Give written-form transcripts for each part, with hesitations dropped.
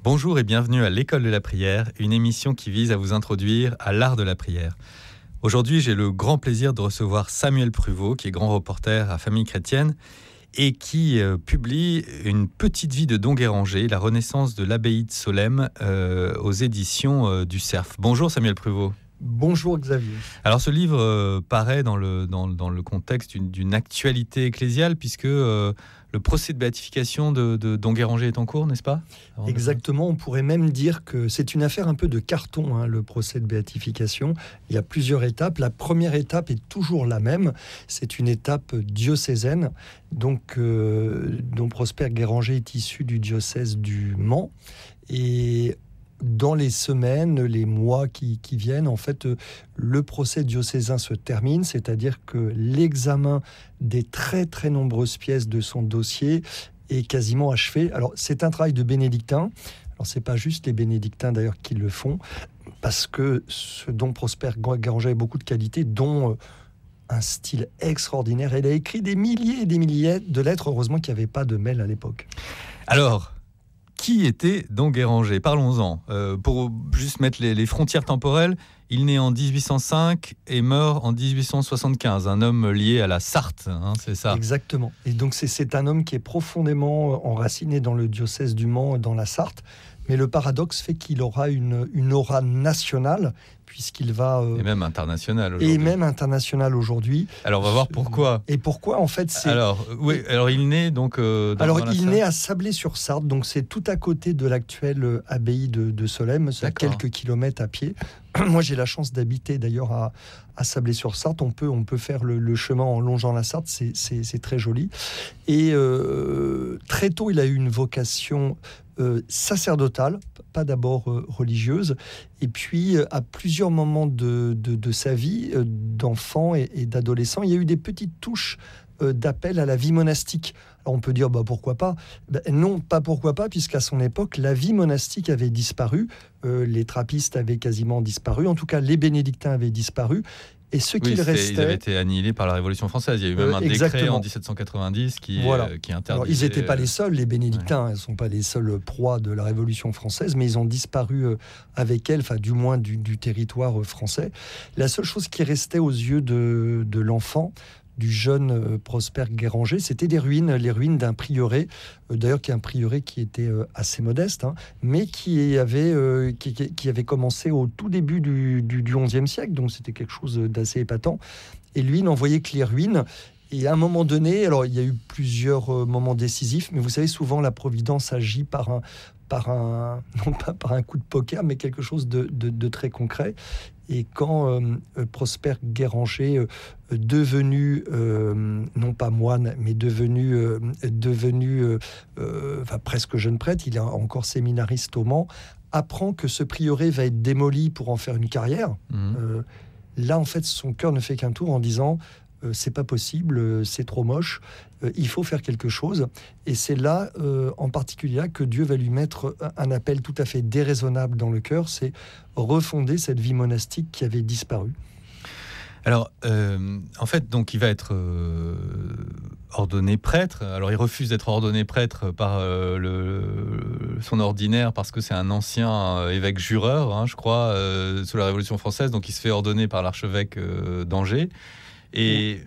Bonjour et bienvenue à l'École de la prière, une émission qui vise à vous introduire à l'art de la prière. Aujourd'hui, j'ai le grand plaisir de recevoir Samuel Pruvot, qui est grand reporter à Famille Chrétienne et qui publie une petite vie de Don Guéranger, la renaissance de l'abbaye de Solesmes aux éditions du Cerf. Bonjour Samuel Pruvot. Bonjour Xavier. Alors ce livre paraît dans le contexte d'une actualité ecclésiale puisque le procès de béatification de Don Guéranger est en cours, n'est-ce pas ? Exactement, on pourrait même dire que c'est une affaire un peu de carton, le procès de béatification. Il y a plusieurs étapes. La première étape est toujours la même, c'est une étape diocésaine. Donc, Don Prosper Guéranger est issu du diocèse du Mans. Et dans les semaines, les mois qui viennent, en fait, le procès diocésain se termine, c'est-à-dire que l'examen des très très nombreuses pièces de son dossier est quasiment achevé. Alors, c'est un travail de bénédictin. Alors, c'est pas juste les bénédictins d'ailleurs qui le font, parce que ce Don Prosper Guéranger a beaucoup de qualités, dont un style extraordinaire. Il a écrit des milliers et des milliers de lettres. Heureusement qu'il n'y avait pas de mail à l'époque. Alors, qui était Don Guéranger ? Parlons-en. Pour juste mettre les frontières temporelles, il naît en 1805 et meurt en 1875. Un homme lié à la Sarthe, c'est ça ? Exactement. Et donc c'est un homme qui est profondément enraciné dans le diocèse du Mans, dans la Sarthe. Mais le paradoxe fait qu'il aura une aura nationale, puisqu'il va... et même international aujourd'hui. Et même international aujourd'hui. Alors, on va voir pourquoi. Et pourquoi, en fait, c'est... Alors il naît donc... il naît à Sablé-sur-Sarthe, donc c'est tout à côté de l'actuelle abbaye de Solesmes, c'est à quelques kilomètres à pied. Moi, j'ai la chance d'habiter d'ailleurs à Sablé-sur-Sarthe. On peut faire le chemin en longeant la Sarthe, c'est très joli. Et très tôt, il a eu une vocation sacerdotale, pas d'abord religieuse. Et puis, à plusieurs moments de sa vie, d'enfant et d'adolescent, il y a eu des petites touches d'appel à la vie monastique. Alors on peut dire pourquoi pas ? Non, pas pourquoi pas, puisqu'à son époque, la vie monastique avait disparu, les trappistes avaient quasiment disparu, en tout cas les bénédictins avaient disparu. Et ce qu'il restait... Ils avaient été annihilés par la Révolution française. Il y a eu même un décret en 1790 qui interdisait... Alors, ils n'étaient pas les seuls, les bénédictins. Ils ne sont pas les seuls proies de la Révolution française, mais ils ont disparu avec elle, du moins du territoire français. La seule chose qui restait aux yeux de l'enfant, du jeune Prosper Guéranger, c'était les ruines d'un prieuré, d'ailleurs qui est un prieuré qui était assez modeste, mais qui avait commencé au tout début du XIe siècle, donc c'était quelque chose d'assez épatant. Et lui n'en voyait que les ruines. Et à un moment donné, alors il y a eu plusieurs moments décisifs, mais vous savez, souvent la Providence agit non pas par un coup de poker, mais quelque chose de très concret. Et quand Prosper Guéranger, devenu, non pas moine, mais devenu presque jeune prêtre, il est encore séminariste au Mans, apprend que ce prieuré va être démoli pour en faire une carrière. Là, en fait, son cœur ne fait qu'un tour en disant... c'est pas possible, c'est trop moche, il faut faire quelque chose. Et c'est là, en particulier, que Dieu va lui mettre un appel tout à fait déraisonnable dans le cœur, c'est refonder cette vie monastique qui avait disparu. Alors, en fait, donc, il va être ordonné prêtre. Alors, il refuse d'être ordonné prêtre par son ordinaire parce que c'est un ancien évêque jureur, je crois, sous la Révolution française. Donc, il se fait ordonner par l'archevêque d'Angers. Et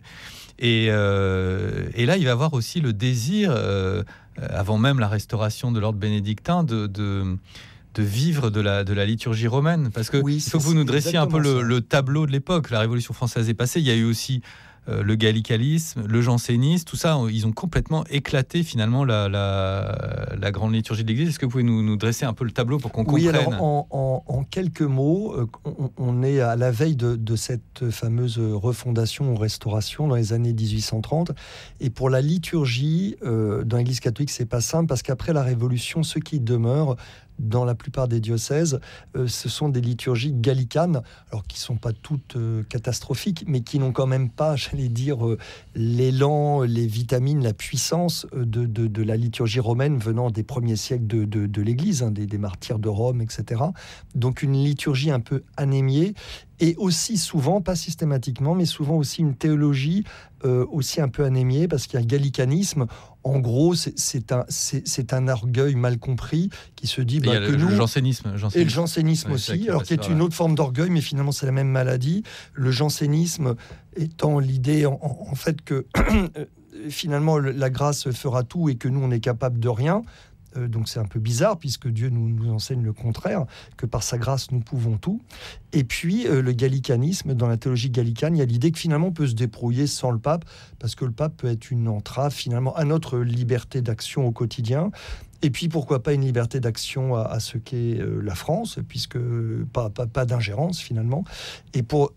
là, il va avoir aussi le désir, avant même la restauration de l'ordre bénédictin, de vivre de la liturgie romaine. Parce que il faut que vous nous dressiez un peu le tableau de l'époque. La Révolution française est passée. Il y a eu aussi le gallicalisme, le jansénisme, tout ça, ils ont complètement éclaté finalement la grande liturgie de l'Église. Est-ce que vous pouvez nous dresser un peu le tableau pour qu'on comprenne ? Oui, alors en quelques mots, on est à la veille de cette fameuse refondation ou restauration dans les années 1830. Et pour la liturgie, dans l'Église catholique, c'est pas simple, parce qu'après la Révolution, ce qui demeure dans la plupart des diocèses, ce sont des liturgies gallicanes, alors qui ne sont pas toutes catastrophiques, mais qui n'ont quand même pas, j'allais dire, l'élan, les vitamines, la puissance de la liturgie romaine venant des premiers siècles de l'Église, des martyrs de Rome, etc. Donc une liturgie un peu anémiée. et aussi souvent, pas systématiquement, mais souvent aussi une théologie aussi un peu anémiée, parce qu'il y a un gallicanisme. En gros, c'est un orgueil mal compris qui se dit que nous... Le jansénisme. Et le jansénisme aussi, alors qui est une autre forme d'orgueil, mais finalement c'est la même maladie. Le jansénisme étant l'idée en fait que finalement la grâce fera tout et que nous on est capable de rien. Donc c'est un peu bizarre, puisque Dieu nous enseigne le contraire, que par sa grâce nous pouvons tout. Et puis le gallicanisme, dans la théologie gallicane, il y a l'idée que finalement on peut se débrouiller sans le pape, parce que le pape peut être une entrave finalement à notre liberté d'action au quotidien. Et puis pourquoi pas une liberté d'action à ce qu'est la France, puisque pas d'ingérence finalement. Et pour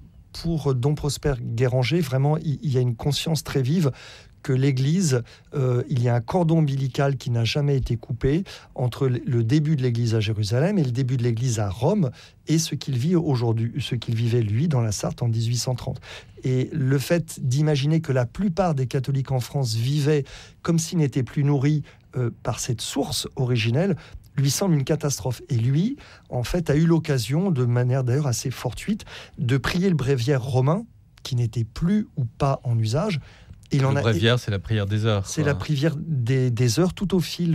Dom Prosper Guéranger, vraiment il y a une conscience très vive que l'Église, il y a un cordon ombilical qui n'a jamais été coupé entre le début de l'Église à Jérusalem et le début de l'Église à Rome, et ce qu'il vit aujourd'hui, ce qu'il vivait lui dans la Sarthe en 1830. Et le fait d'imaginer que la plupart des catholiques en France vivaient comme s'ils n'étaient plus nourris par cette source originelle, lui semble une catastrophe. Et lui, en fait, a eu l'occasion, de manière d'ailleurs assez fortuite, de prier le bréviaire romain, qui n'était plus ou pas en usage. Le bréviaire, c'est la prière des heures. C'est la prière des heures tout au fil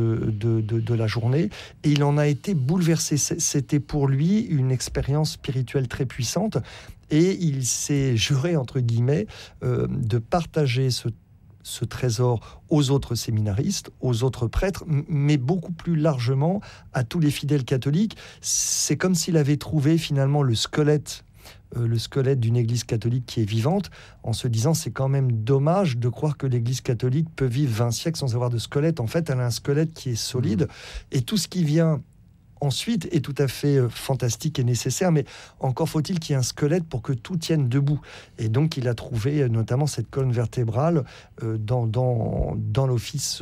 de la journée. Et il en a été bouleversé. C'était pour lui une expérience spirituelle très puissante. Et il s'est juré, entre guillemets, de partager ce trésor aux autres séminaristes, aux autres prêtres, mais beaucoup plus largement à tous les fidèles catholiques. C'est comme s'il avait trouvé finalement le squelette d'une Église catholique qui est vivante, en se disant c'est quand même dommage de croire que l'Église catholique peut vivre 20 siècles sans avoir de squelette. En fait, elle a un squelette qui est solide, et tout ce qui vient ensuite est tout à fait fantastique et nécessaire, mais encore faut-il qu'il y ait un squelette pour que tout tienne debout. Et donc il a trouvé notamment cette colonne vertébrale dans l'office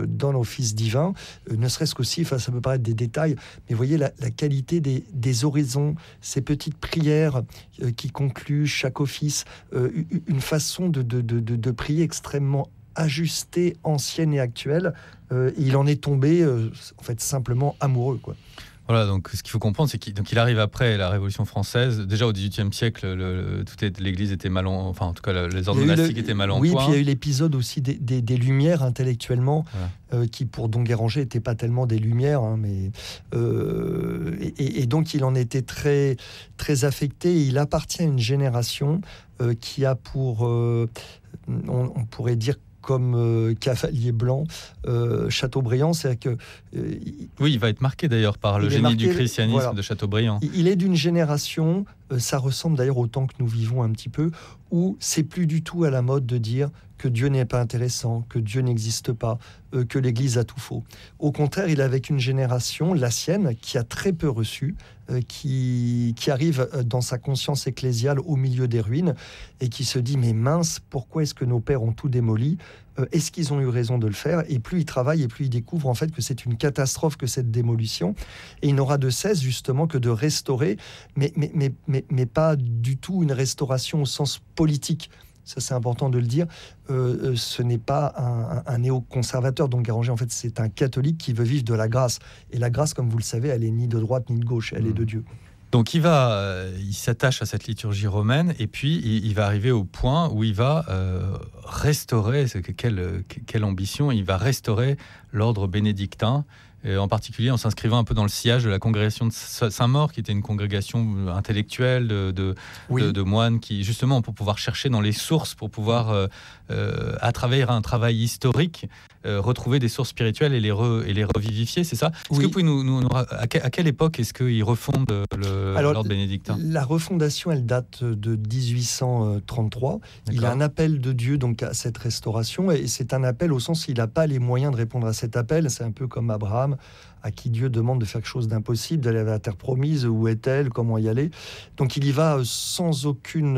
divin, ne serait-ce qu'aussi, ça peut paraître des détails, mais voyez la qualité des oraisons, ces petites prières qui concluent chaque office, une façon de prier extrêmement ajustée, ancienne et actuelle. Et il en est tombé en fait simplement amoureux, quoi. Voilà, donc ce qu'il faut comprendre, c'est qu'il arrive après la Révolution française. Déjà au XVIIIe siècle, l'Église était mal en... Enfin, en tout cas, les ordres monastiques étaient mal en point. Oui, puis il y a eu l'épisode aussi des Lumières intellectuellement, voilà. Qui pour Don Guéranger n'étaient pas tellement des Lumières, hein, mais et donc il en était très, très affecté. Il appartient à une génération qui a pour... on pourrait dire comme Cavalier Blanc, Chateaubriand, c'est-à-dire que... oui, il va être marqué d'ailleurs par le génie du christianisme, voilà, de Chateaubriand. Il est d'une génération, ça ressemble d'ailleurs au temps que nous vivons un petit peu, où c'est plus du tout à la mode de dire que Dieu n'est pas intéressant, que Dieu n'existe pas, que l'Église a tout faux. Au contraire, il est avec une génération, la sienne, qui a très peu reçu, qui arrive dans sa conscience ecclésiale au milieu des ruines et qui se dit « mais mince, pourquoi est-ce que nos pères ont tout démoli ? Est-ce qu'ils ont eu raison de le faire ?» Et plus il travaille et plus il découvre en fait que c'est une catastrophe que cette démolition, et il n'aura de cesse justement que de restaurer, mais pas du tout une restauration au sens politique. Ça, c'est important de le dire. Ce n'est pas un néoconservateur, Don Guéranger. En fait, c'est un catholique qui veut vivre de la grâce. Et la grâce, comme vous le savez, elle est ni de droite ni de gauche, elle est de Dieu. Donc il s'attache à cette liturgie romaine, et puis il va arriver au point où il va restaurer, quelle ambition, il va restaurer l'ordre bénédictin, en particulier en s'inscrivant un peu dans le sillage de la congrégation de Saint-Maur, qui était une congrégation intellectuelle de moines qui, justement, pour pouvoir chercher dans les sources, pour pouvoir, à travers un travail historique, retrouver des sources spirituelles et les revivifier, c'est ça ? Est-ce que vous pouvez à quelle époque est-ce qu'ils refondent l'ordre bénédictin ? La refondation, elle date de 1833. D'accord. Il a un appel de Dieu donc à cette restauration, et c'est un appel au sens où il n'a pas les moyens de répondre à cet appel. C'est un peu comme Abraham, à qui Dieu demande de faire quelque chose d'impossible, d'aller à la terre promise, où est-elle, comment y aller. Donc il y va sans aucun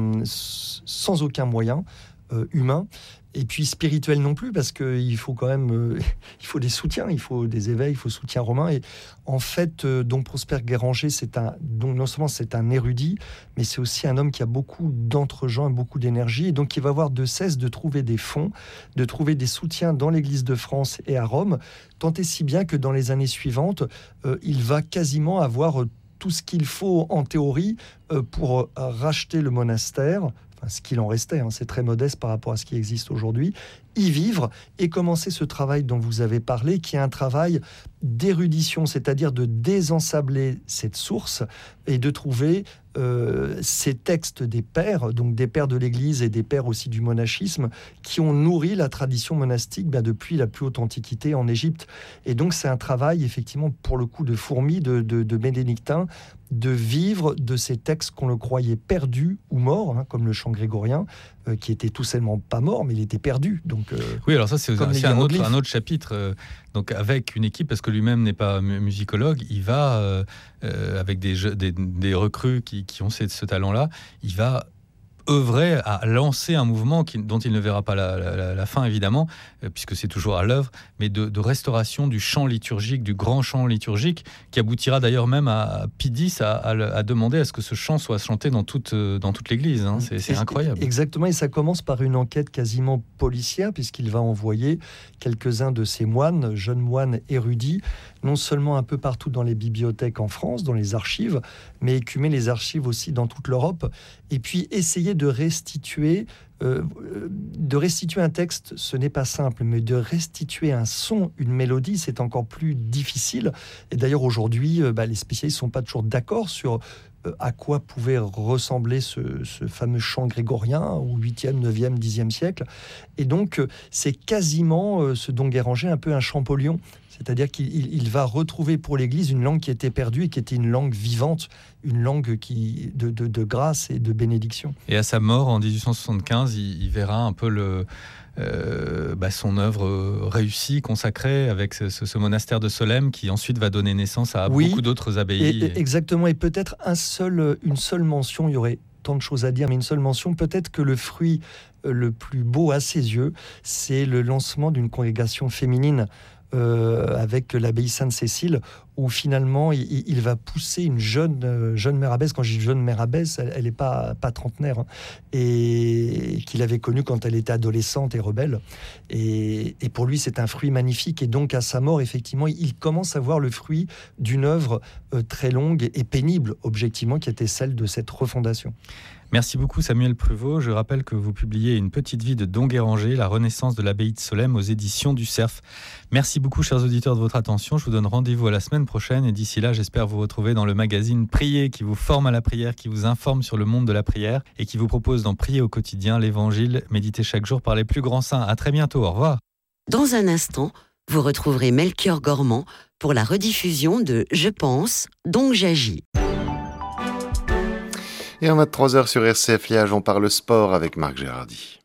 moyen humain, et puis spirituel non plus, parce qu'il faut quand même il faut des soutiens, il faut des éveils, il faut soutien romain. Et en fait, Don Prosper Guéranger, donc non seulement c'est un érudit, mais c'est aussi un homme qui a beaucoup d'entre-gens et beaucoup d'énergie, et donc il va avoir de cesse de trouver des fonds, de trouver des soutiens dans l'Église de France et à Rome, tant et si bien que dans les années suivantes, il va quasiment avoir tout ce qu'il faut en théorie pour racheter le monastère, enfin, ce qu'il en restait, c'est très modeste par rapport à ce qui existe aujourd'hui, y vivre et commencer ce travail dont vous avez parlé, qui est un travail d'érudition, c'est-à-dire de désensabler cette source et de trouver ces textes des pères, donc des pères de l'Église et des pères aussi du monachisme, qui ont nourri la tradition monastique depuis la plus haute antiquité en Égypte. Et donc c'est un travail, effectivement, pour le coup, de fourmi, de bénédictins, de vivre de ces textes qu'on le croyait perdus ou morts, comme le chant grégorien, qui était tout simplement pas mort, mais il était perdu. Donc, oui, alors ça c'est aussi un autre chapitre. Donc avec une équipe, parce que lui-même n'est pas musicologue, il va avec des recrues qui ont ce talent-là, il va œuvrer à lancer un mouvement dont il ne verra pas la fin, évidemment, puisque c'est toujours à l'œuvre, mais de restauration du chant liturgique, du grand chant liturgique, qui aboutira d'ailleurs même à Pie X à demander à ce que ce chant soit chanté dans toute l'Église. C'est incroyable. Exactement, et ça commence par une enquête quasiment policière, puisqu'il va envoyer quelques-uns de ses moines, jeunes moines érudits, non seulement un peu partout dans les bibliothèques en France, dans les archives, mais écumer les archives aussi dans toute l'Europe, et puis essayer de restituer un texte, ce n'est pas simple, mais de restituer un son, une mélodie, c'est encore plus difficile. Et d'ailleurs, aujourd'hui, les spécialistes ne sont pas toujours d'accord sur à quoi pouvait ressembler ce fameux chant grégorien au 8e, 9e, 10e siècle. Et donc, c'est quasiment ce Don Guéranger, un peu un Champollion. C'est-à-dire qu'il va retrouver pour l'Église une langue qui était perdue et qui était une langue vivante, une langue de grâce et de bénédiction. Et à sa mort, en 1875, il verra un peu son œuvre réussie, consacrée, avec ce monastère de Solesmes, qui ensuite va donner naissance à beaucoup d'autres abbayes. Exactement, et peut-être une seule mention, il y aurait tant de choses à dire, mais une seule mention, peut-être que le fruit le plus beau à ses yeux, c'est le lancement d'une congrégation féminine avec l'abbaye Sainte-Cécile, où finalement il va pousser une jeune mère abbesse. Quand je dis jeune mère abbesse, elle n'est pas trentenaire, et qu'il avait connue quand elle était adolescente et rebelle. Et pour lui, c'est un fruit magnifique. Et donc, à sa mort, effectivement, il commence à voir le fruit d'une œuvre très longue et pénible, objectivement, qui était celle de cette refondation. Merci beaucoup Samuel Pruvot. Je rappelle que vous publiez Une petite vie de Don Guéranger, la renaissance de l'abbaye de Solesmes aux éditions du Cerf. Merci beaucoup chers auditeurs de votre attention. Je vous donne rendez-vous à la semaine prochaine et d'ici là, j'espère vous retrouver dans le magazine Prier qui vous forme à la prière, qui vous informe sur le monde de la prière et qui vous propose d'en prier au quotidien l'évangile médité chaque jour par les plus grands saints. À très bientôt, au revoir. Dans un instant, vous retrouverez Melchior Gormand pour la rediffusion de Je pense, donc j'agis. Et en 23h sur RCF Liège, on parle sport avec Marc Gérardy.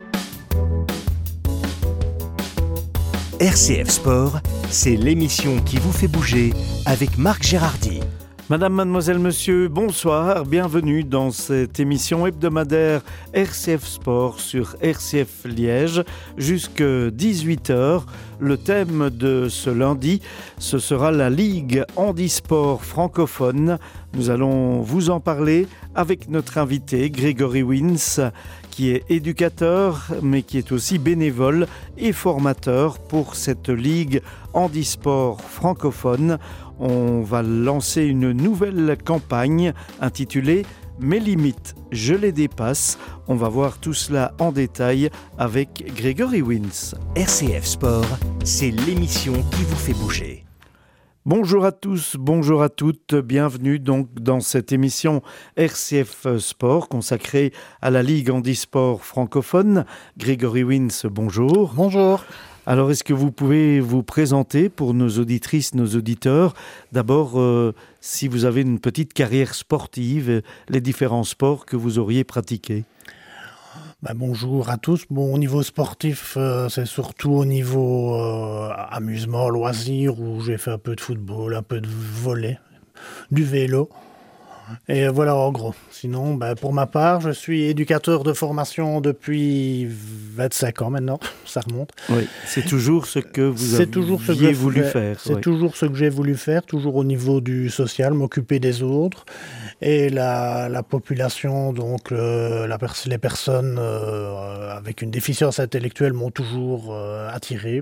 RCF Sport, c'est l'émission qui vous fait bouger avec Marc Gérardy. Madame, mademoiselle, monsieur, bonsoir, bienvenue dans cette émission hebdomadaire RCF Sport sur RCF Liège jusqu'à 18h. Le thème de ce lundi, ce sera la Ligue handisport francophone. Nous allons vous en parler avec notre invité Grégory Wins, qui est éducateur, mais qui est aussi bénévole et formateur pour cette Ligue handisport francophone. On va lancer une nouvelle campagne intitulée « Mes limites, je les dépasse ». On va voir tout cela en détail avec Grégory Wins. RCF Sport, c'est l'émission qui vous fait bouger. Bonjour à tous, bonjour à toutes, bienvenue donc dans cette émission RCF Sport consacrée à la Ligue handisport francophone. Grégory Wins, bonjour. Bonjour. Alors, est-ce que vous pouvez vous présenter pour nos auditrices, nos auditeurs ? D'abord, si vous avez une petite carrière sportive, les différents sports que vous auriez pratiqués. Bonjour à tous. Au niveau sportif, c'est surtout au niveau amusement, loisir, où j'ai fait un peu de football, un peu de volley, du vélo. Et voilà en gros. Sinon, pour ma part, je suis éducateur de formation depuis 25 ans maintenant. Ça remonte. Oui, c'est toujours ce que vous aviez voulu faire. C'est toujours ce que j'ai voulu faire, toujours au niveau du social, m'occuper des autres. Et la population, donc les personnes avec une déficience intellectuelle m'ont toujours attiré.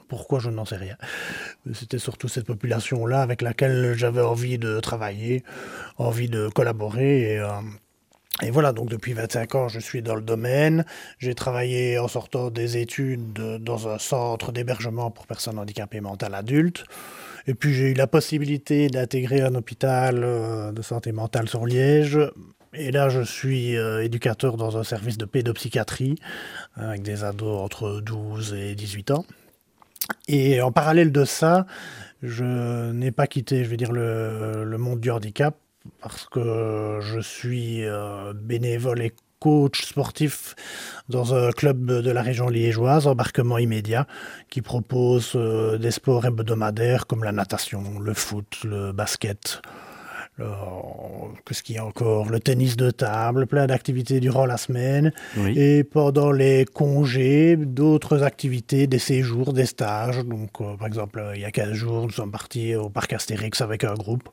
Pourquoi, je n'en sais rien. C'était surtout cette population-là avec laquelle j'avais envie de travailler, envie de collaborer. Et voilà, donc depuis 25 ans, je suis dans le domaine. J'ai travaillé en sortant des études dans un centre d'hébergement pour personnes handicapées mentales adultes. Et puis j'ai eu la possibilité d'intégrer un hôpital de santé mentale sur Liège. Et là, je suis éducateur dans un service de pédopsychiatrie avec des ados entre 12 et 18 ans. Et en parallèle de ça, je n'ai pas quitté, le monde du handicap parce que je suis bénévole et coach sportif dans un club de la région liégeoise, Embarquement Immédiat, qui propose des sports hebdomadaires comme la natation, le foot, le basket, qu'est-ce qu'il y a encore, le tennis de table, plein d'activités durant la semaine. Oui. Et pendant les congés, d'autres activités, des séjours, des stages. Donc, par exemple, il y a 15 jours, nous sommes partis au parc Astérix avec un groupe.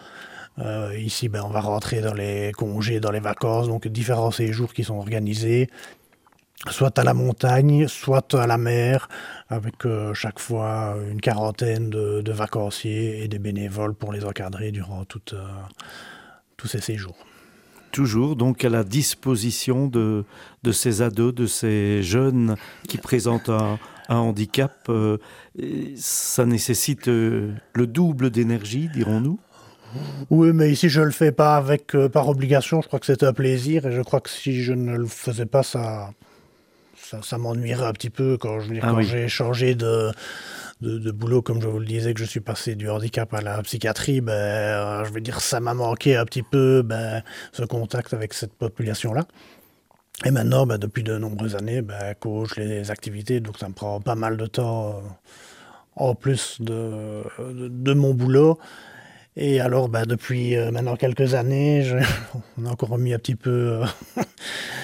Ici, on va rentrer dans les congés, dans les vacances, donc différents séjours qui sont organisés, soit à la montagne, soit à la mer, avec chaque fois une quarantaine de vacanciers et des bénévoles pour les encadrer durant tous ces séjours. Toujours donc à la disposition de ces ados, de ces jeunes qui présentent un handicap. Ça nécessite le double d'énergie, dirons-nous ? Oui, mais ici je le fais pas par obligation. Je crois que c'est un plaisir et je crois que si je ne le faisais pas, ça m'ennuierait un petit peu quand j'ai changé de boulot, comme je vous le disais, que je suis passé du handicap à la psychiatrie. Ça m'a manqué un petit peu ce contact avec cette population-là. Et maintenant, depuis de nombreuses années, coach les activités, donc ça me prend pas mal de temps en plus de mon boulot. Et alors, depuis maintenant quelques années, on a encore mis un petit peu